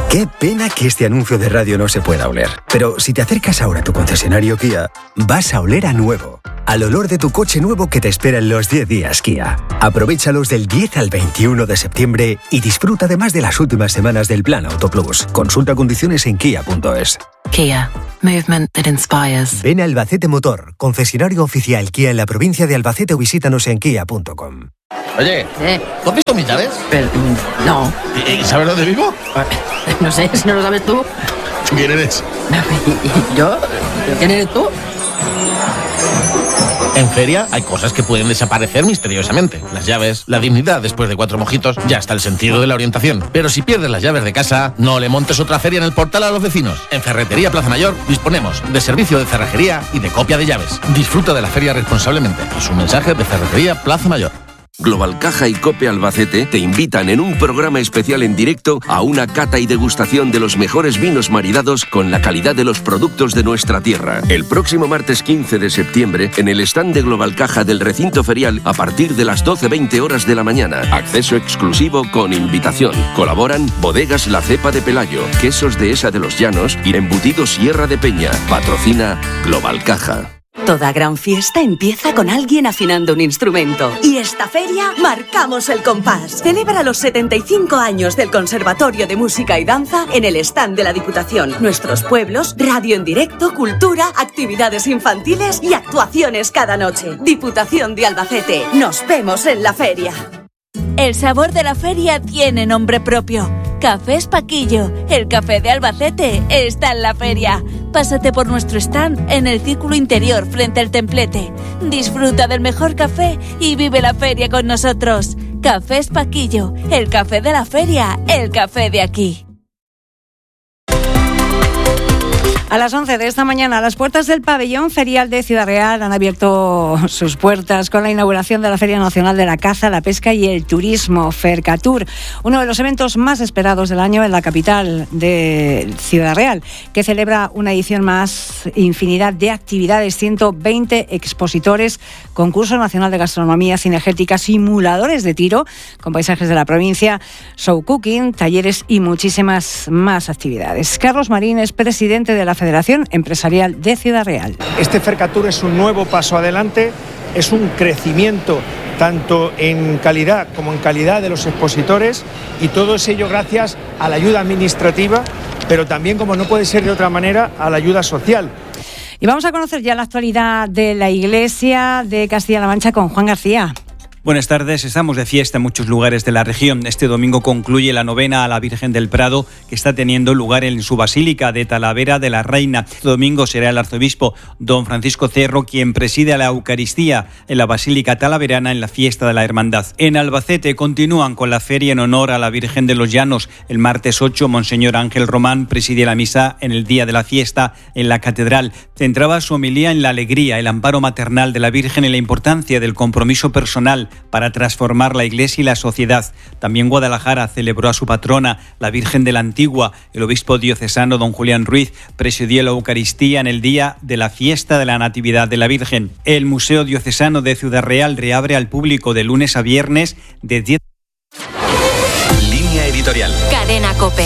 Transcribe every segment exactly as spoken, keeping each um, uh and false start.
Qué pena que este anuncio de radio no se pueda oler. Pero si te acercas ahora a tu concesionario Kia, vas a oler a nuevo. Al olor de tu coche nuevo que te espera en los diez días Kia. Aprovéchalos del diez al veintiuno de septiembre y disfruta además de las últimas semanas del Plan Auto Plus. Consulta condiciones en kia punto es. Kia. Movement that inspires. Ven a Albacete Motor, concesionario oficial Kia en la provincia de Albacete o visítanos en kia punto com. Oye, ¿Eh? ¿tú has visto mis llaves? Pero, no. ¿Y, y sabes dónde vivo? No sé, si no lo sabes tú. ¿Quién eres? ¿Yo? ¿Quién eres tú? En feria hay cosas que pueden desaparecer misteriosamente. Las llaves, la dignidad después de cuatro mojitos, ya está el sentido de la orientación. Pero si pierdes las llaves de casa, no le montes otra feria en el portal a los vecinos. En Ferretería Plaza Mayor disponemos de servicio de cerrajería y de copia de llaves. Disfruta de la feria responsablemente. Es un mensaje de Ferretería Plaza Mayor. Global Caja y Cope Albacete te invitan en un programa especial en directo a una cata y degustación de los mejores vinos maridados con la calidad de los productos de nuestra tierra. El próximo martes quince de septiembre en el stand de Global Caja del recinto ferial a partir de las doce veinte horas de la mañana. Acceso exclusivo con invitación. Colaboran Bodegas La Cepa de Pelayo, Quesos de Esa de los Llanos y Embutidos Sierra de Peña. Patrocina Global Caja. Toda gran fiesta empieza con alguien afinando un instrumento. Y esta feria marcamos el compás. Celebra los setenta y cinco años del Conservatorio de Música y Danza en el stand de la Diputación. Nuestros pueblos, radio en directo, cultura, actividades infantiles y actuaciones cada noche. Diputación de Albacete. Nos vemos en la feria. El sabor de la feria tiene nombre propio. Cafés Paquillo, el café de Albacete, está en la feria. Pásate por nuestro stand en el círculo interior frente al templete. Disfruta del mejor café y vive la feria con nosotros. Cafés Paquillo, el café de la feria, el café de aquí. A las once de esta mañana, las puertas del pabellón ferial de Ciudad Real han abierto sus puertas con la inauguración de la Feria Nacional de la Caza, la Pesca y el Turismo, Fercatur, uno de los eventos más esperados del año en la capital de Ciudad Real, que celebra una edición más, infinidad de actividades, ciento veinte expositores, concurso nacional de gastronomía cinegética, simuladores de tiro con paisajes de la provincia, show cooking, talleres y muchísimas más actividades. Carlos Marín es presidente de la Federación Empresarial de Ciudad Real. Este Fercatur es un nuevo paso adelante, es un crecimiento tanto en calidad como en calidad de los expositores, y todo es ello gracias a la ayuda administrativa, pero también, como no puede ser de otra manera, a la ayuda social. Y vamos a conocer ya la actualidad de la Iglesia de Castilla-La Mancha con Juan García. Buenas tardes, estamos de fiesta en muchos lugares de la región. Este domingo concluye la novena a la Virgen del Prado, que está teniendo lugar en su Basílica de Talavera de la Reina. Este domingo será el arzobispo don Francisco Cerro quien preside la Eucaristía en la Basílica Talaverana en la fiesta de la Hermandad. En Albacete continúan con la feria en honor a la Virgen de los Llanos. El martes ocho, Monseñor Ángel Román presidía la misa en el día de la fiesta en la Catedral. Centraba su homilía en la alegría, el amparo maternal de la Virgen y la importancia del compromiso personal para transformar la Iglesia y la sociedad. También Guadalajara celebró a su patrona, la Virgen de la Antigua. El obispo diocesano don Julián Ruiz presidió la Eucaristía en el día de la fiesta de la Natividad de la Virgen. El Museo Diocesano de Ciudad Real reabre al público de lunes a viernes de diez. Línea editorial. Cadena COPE.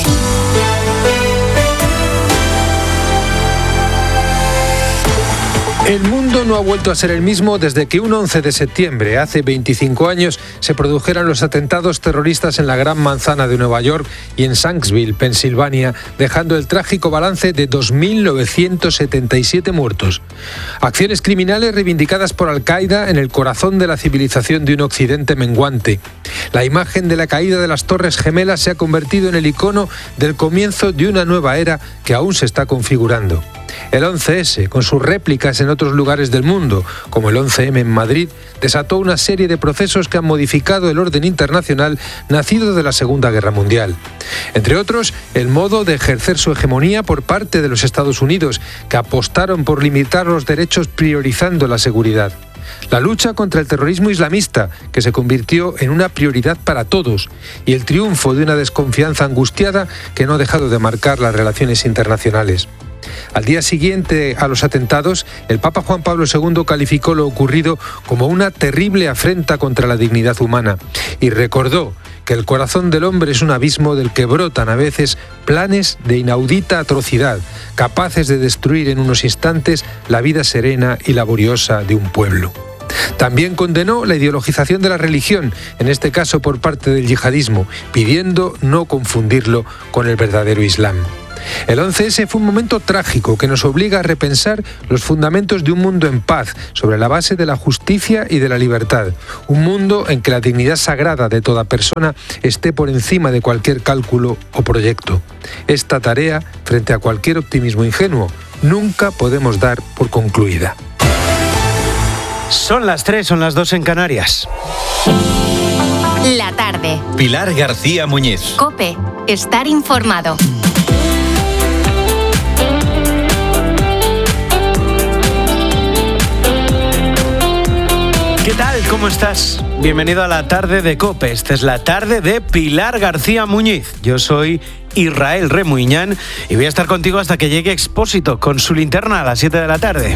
El mundo no ha vuelto a ser el mismo desde que un once de septiembre, hace veinticinco años, se produjeran los atentados terroristas en la Gran Manzana de Nueva York y en Shanksville, Pensilvania, dejando el trágico balance de dos mil novecientos setenta y siete muertos. Acciones criminales reivindicadas por Al-Qaeda en el corazón de la civilización de un occidente menguante. La imagen de la caída de las Torres Gemelas se ha convertido en el icono del comienzo de una nueva era que aún se está configurando. El once ese, con sus réplicas en otros lugares del mundo, como el once eme en Madrid, desató una serie de procesos que han modificado el orden internacional nacido de la Segunda Guerra Mundial. Entre otros, el modo de ejercer su hegemonía por parte de los Estados Unidos, que apostaron por limitar los derechos priorizando la seguridad. La lucha contra el terrorismo islamista, que se convirtió en una prioridad para todos, y el triunfo de una desconfianza angustiada que no ha dejado de marcar las relaciones internacionales. Al día siguiente a los atentados, el Papa Juan Pablo segundo calificó lo ocurrido como una terrible afrenta contra la dignidad humana y recordó que el corazón del hombre es un abismo del que brotan a veces planes de inaudita atrocidad, capaces de destruir en unos instantes la vida serena y laboriosa de un pueblo. También condenó la ideologización de la religión, en este caso por parte del yihadismo, pidiendo no confundirlo con el verdadero Islam. El once ese fue un momento trágico que nos obliga a repensar los fundamentos de un mundo en paz, sobre la base de la justicia y de la libertad. Un mundo en que la dignidad sagrada de toda persona esté por encima de cualquier cálculo o proyecto. Esta tarea, frente a cualquier optimismo ingenuo, nunca podemos dar por concluida. Son las tres, son las dos en Canarias. La tarde. Pilar García Muñiz. COPE. Estar informado. ¿Qué tal? ¿Cómo estás? Bienvenido a la tarde de COPE. Esta es la tarde de Pilar García Muñiz. Yo soy Israel Remuñán y voy a estar contigo hasta que llegue Expósito con su linterna a las siete de la tarde.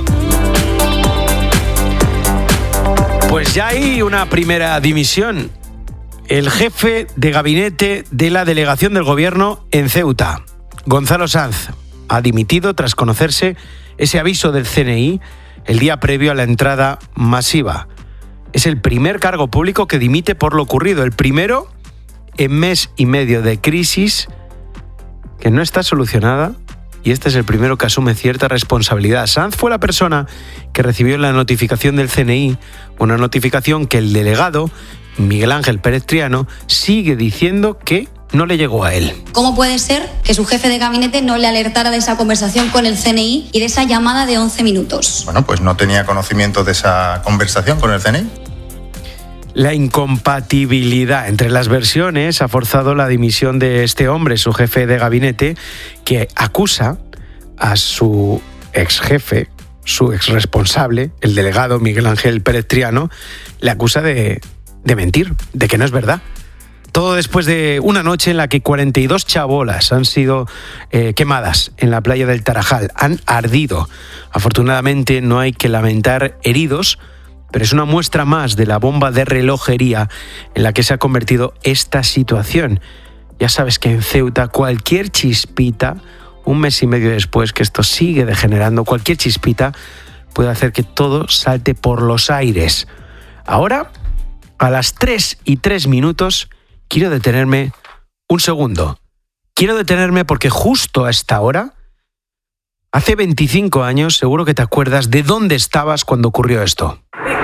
Pues ya hay una primera dimisión. El jefe de gabinete de la delegación del gobierno en Ceuta, Gonzalo Sanz, ha dimitido tras conocerse ese aviso del C N I el día previo a la entrada masiva. Es el primer cargo público que dimite por lo ocurrido, el primero en mes y medio de crisis que no está solucionada, y este es el primero que asume cierta responsabilidad. Sanz fue la persona que recibió la notificación del C N I, una notificación que el delegado, Miguel Ángel Pérez Triano, sigue diciendo que no le llegó a él. ¿Cómo puede ser que su jefe de gabinete no le alertara de esa conversación con el C N I y de esa llamada de once minutos? Bueno, pues no tenía conocimiento de esa conversación con el C N I. La incompatibilidad entre las versiones ha forzado la dimisión de este hombre, su jefe de gabinete, que acusa a su ex jefe, su ex responsable, el delegado Miguel Ángel Pérez Triano, le acusa de, de mentir, de que no es verdad. Todo después de una noche en la que cuarenta y dos chabolas han sido eh, quemadas en la playa del Tarajal, han ardido. Afortunadamente no hay que lamentar heridos, pero es una muestra más de la bomba de relojería en la que se ha convertido esta situación. Ya sabes que en Ceuta cualquier chispita, un mes y medio después que esto sigue degenerando, cualquier chispita puede hacer que todo salte por los aires. Ahora, a las tres y tres minutos, quiero detenerme un segundo. Quiero detenerme porque justo a esta hora, hace veinticinco años, seguro que te acuerdas de dónde estabas cuando ocurrió esto.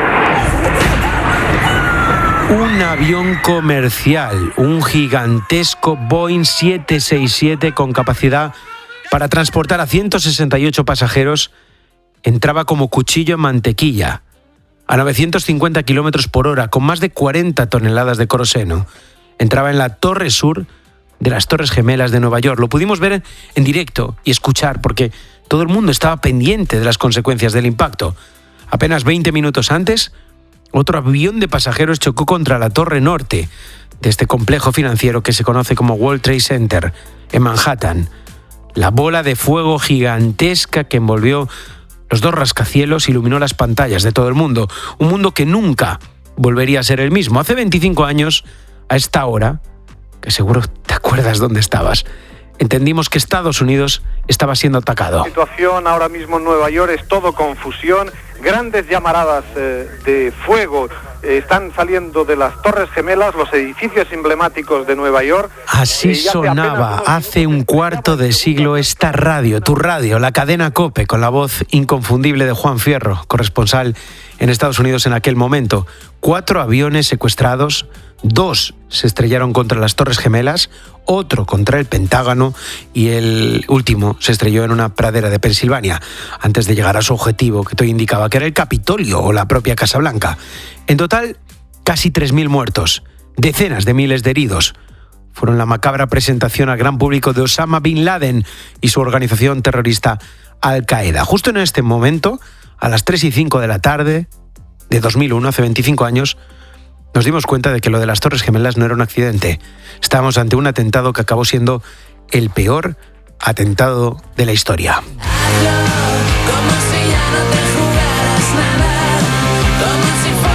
Un avión comercial, un gigantesco Boeing siete sesenta y siete con capacidad para transportar a ciento sesenta y ocho pasajeros, entraba como cuchillo en mantequilla, a novecientos cincuenta kilómetros por hora, con más de cuarenta toneladas de queroseno. Entraba en la torre sur de las Torres Gemelas de Nueva York. Lo pudimos ver en directo y escuchar porque todo el mundo estaba pendiente de las consecuencias del impacto. Apenas veinte minutos antes, otro avión de pasajeros chocó contra la torre norte de este complejo financiero que se conoce como World Trade Center, en Manhattan. La bola de fuego gigantesca que envolvió los dos rascacielos iluminó las pantallas de todo el mundo. Un mundo que nunca volvería a ser el mismo. Hace veinticinco años, a esta hora, que seguro te acuerdas dónde estabas, entendimos que Estados Unidos estaba siendo atacado. La situación ahora mismo en Nueva York es todo confusión. Grandes llamaradas eh, de fuego eh, están saliendo de las Torres Gemelas, los edificios emblemáticos de Nueva York. Así eh, sonaba hace un cuarto de siglo esta radio, tu radio, la cadena COPE, con la voz inconfundible de Juan Fierro, corresponsal en Estados Unidos en aquel momento. Cuatro aviones secuestrados, dos se estrellaron contra las Torres Gemelas, otro contra el Pentágono y el último se estrelló en una pradera de Pensilvania, antes de llegar a su objetivo, que te indicaba que era el Capitolio o la propia Casa Blanca. En total, casi tres mil muertos, decenas de miles de heridos. Fueron la macabra presentación al gran público de Osama Bin Laden y su organización terrorista Al-Qaeda. Justo en este momento, a las tres y cinco de la tarde de dos mil uno, hace veinticinco años, nos dimos cuenta de que lo de las Torres Gemelas no era un accidente. Estábamos ante un atentado que acabó siendo el peor atentado de la historia. Como si ya no te jugaras nada, como si fueras a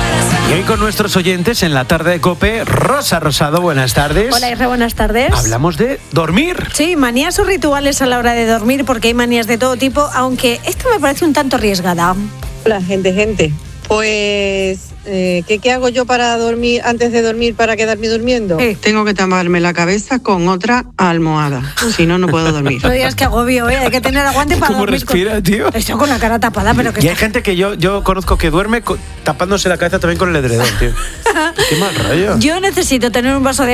Y hoy con nuestros oyentes en la tarde de COPE, Rosa Rosado, buenas tardes. Hola, Isra, buenas tardes. Hablamos de dormir. Sí, manías o rituales a la hora de dormir, porque hay manías de todo tipo, aunque esta me parece un tanto arriesgada. Hola, gente, gente. Pues, eh, ¿qué, ¿qué hago yo para dormir, antes de dormir, para quedarme durmiendo? Sí. Tengo que taparme la cabeza con otra almohada, si no, no puedo dormir. No digas que agobio, ¿eh? Hay que tener aguante para ¿Cómo dormir. respira, con... tío? Esto con la cara tapada, pero que Y hay está... gente que yo, yo conozco que duerme co- tapándose la cabeza también con el edredón, tío. Qué mal rollo. Yo necesito tener un vaso de